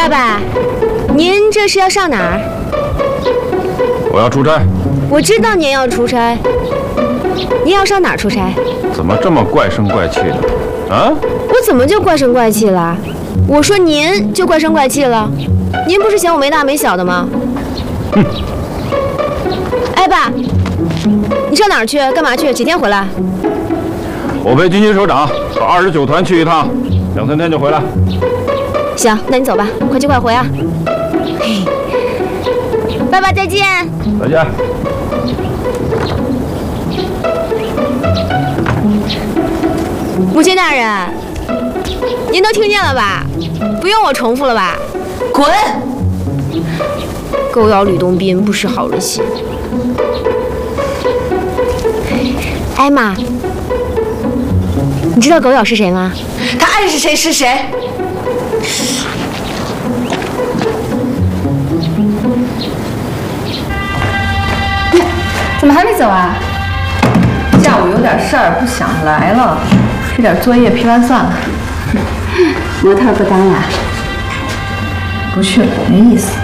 爸爸，您这是要上哪儿？ 我要出差。 我知道您要出差，您要上哪儿出差？ 怎么这么怪声怪气的？啊？ 我怎么就怪声怪气了？我说您就怪声怪气了，您不是嫌我没大没小的吗？ 哼！ 哎，爸，你上哪儿去？干嘛去？几天回来？ 我陪军区首长和29团去一趟，2、3天就回来。 行，那你走吧，快去快回啊！嘿，爸爸再见。 再见。 母亲大人，您都听见了吧？不用我重复了吧？ 滚！ 狗咬吕洞宾，不识好人心。哎妈，你知道狗咬是谁吗？ 他爱是谁是谁。 怎么还没走啊？下午有点事儿，不想来了。这点作业批完算了。 模特不当了？ 不去了，没意思。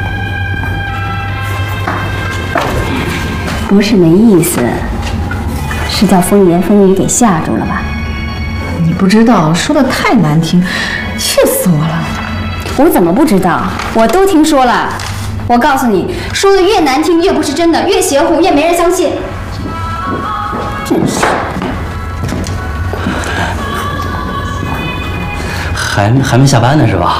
不是没意思，是叫风言风语给吓住了吧？ 你不知道，说的太难听，气死我了。 我怎么不知道？我都听说了。我告诉你，说的越难听越不是真的，越邪乎越没人相信。真是。 还没下班呢是吧？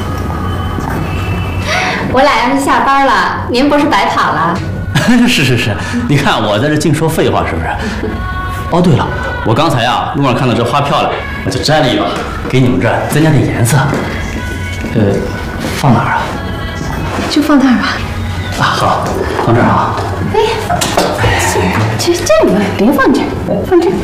我俩要是下班了，您不是白跑了？ 是，你看我在这净说废话是不是？哦，对了，我刚才呀路上看到这花漂亮，我就摘了一把，给你们这儿增加点颜色。放哪儿啊？ 就放那儿吧。 啊，好，放这儿啊。 这里边别放这儿，放这儿。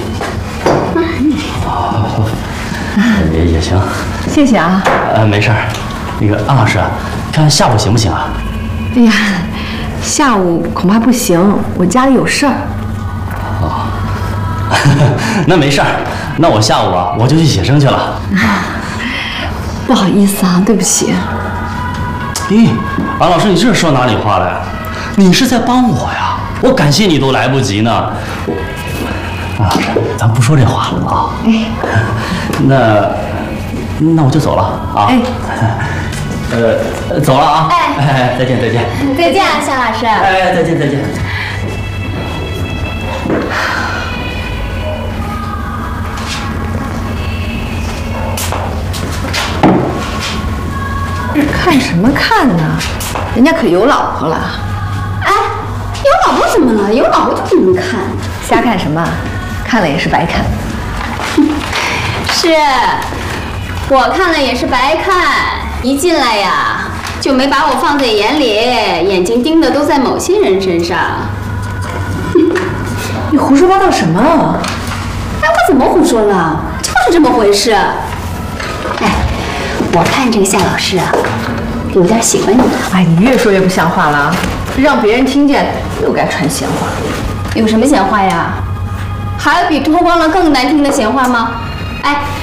也行。 谢谢啊。 没事儿。那个安老师，看下午行不行啊？ 哎呀，下午恐怕不行，我家里有事儿。 哦，那没事儿，那我下午啊我就去写生去了。 不好意思啊，对不起。 咦，安老师，你这说哪里话了呀？你是在帮我呀，我感谢你都来不及呢。安老师，咱不说这话了啊。 哎， 那我就走了啊。 哎， 走了啊。 哎， 再见。 再见啊，夏老师。 哎，再见。 看什么看呢？人家可有老婆了。 哎，有老婆怎么了？有老婆就不能看？ 瞎看什么？看了也是白看。 是，我看了也是白看。一进来呀，就没把我放在眼里，眼睛盯的都在某些人身上。 你胡说八道什么？ 哎，我怎么胡说了？就是这么回事。哎，我看这个夏老师啊，有点喜欢你。 哎，你越说越不像话了啊！让别人听见又该传闲话。 有什么闲话呀？还有比脱光了更难听的闲话吗？哎，